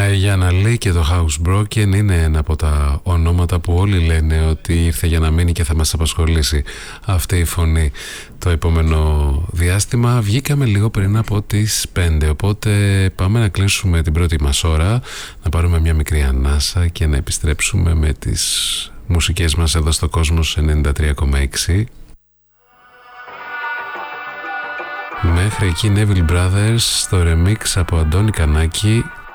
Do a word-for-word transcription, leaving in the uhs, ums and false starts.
Γιάννα λέει και το Housebroken είναι ένα από τα ονόματα που όλοι λένε ότι ήρθε για να μείνει και θα μας απασχολήσει αυτή η φωνή το επόμενο διάστημα. Βγήκαμε λίγο πριν από τις πέντε, οπότε πάμε να κλείσουμε την πρώτη μας ώρα, να πάρουμε μια μικρή ανάσα και να επιστρέψουμε με τις μουσικές μας εδώ στο Κόσμος ενενήντα τρία κόμμα έξι. Μέχρι εκεί Neville Brothers στο remix από Αντώνη Κανάκη,